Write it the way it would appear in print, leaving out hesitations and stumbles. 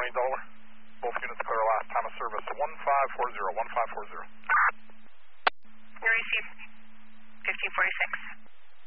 Army Dollar. Both units clear last time of service 1540, 1540. You received 1546.